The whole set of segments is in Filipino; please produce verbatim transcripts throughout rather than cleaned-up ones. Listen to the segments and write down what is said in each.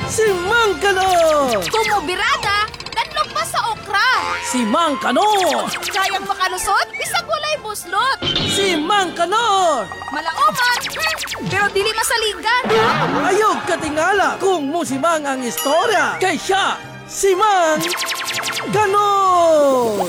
Si Mang Kanor! Kumubirada, danlog pa sa okra. Si Mang Kanor! Kayang makalusot, bisag walay buslot. Si Mang Kanor! Malaoman, hmm, pero dili masaligan. Ayog katingala kung musimang ang istorya. Kay siya, si Mang Kanor!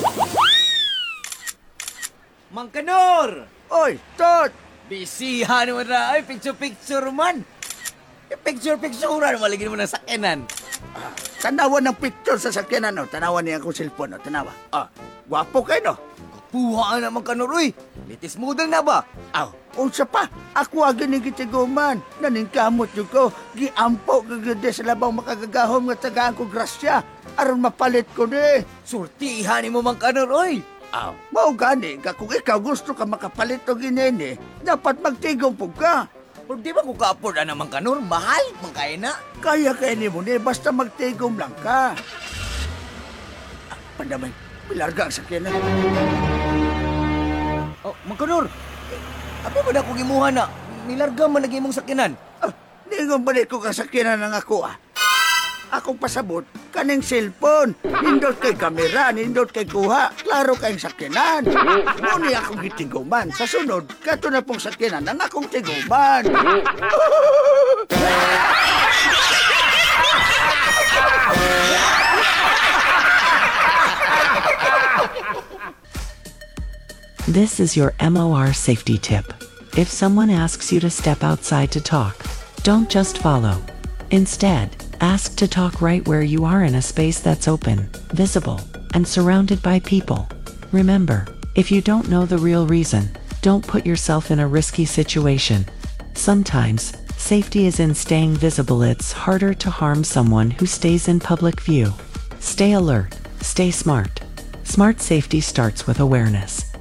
Mang Kanor! Oy, Tot! Bisihan mo na ay picture-picture man. Picture-picture man, maligin mo ng sakinan. Tanawan ng picture sa sakyanan, no? Tanawan niya akong cellphone, no? Tanawa. Ah, gwapo kayo, no? Kapuha na Mang Kanor, uy. Litis model na ba? Aw, unsa pa? Ako agin ni gitiguman. Naningkamot yung ko. Giampo kagade sa labang makagagahom nga tagaan ko grasya. Aron mapalit ko ni. Surtihan mo Mang Kanor, uy. Aw, mao gani ka kung ikaw gusto ka makapalit og inene, dapat magtigom po ka. Pero di ba kung ka-afford na Mang Kanor, mahal, magkaya na. Kaya kaya ni mo ni, basta magtigom lang ka. Ah, pandamay, pilarga ang sakyanan. Oh, Mang Kanor, apa ba na kong imuha na? Nilarga man naging mong sakinan. Ah, ningon balik ko ka sakyanan ng ako ah. Akong pasabot, kaning cellphone. Nindot kay kamera, nindot kay kuha. Klaro kayong sakyanan. Muni akong gitiguman. Sa sunod, kato na pong sakyanan ang akong tiguman. This is your M O R safety tip. If someone asks you to step outside to talk, don't just follow. Instead, ask to talk right where you are in a space that's open, visible, and surrounded by people. Remember, if you don't know the real reason, don't put yourself in a risky situation. Sometimes, safety is in staying visible. It's harder to harm someone who stays in public view. Stay alert, stay smart. Smart safety starts with awareness.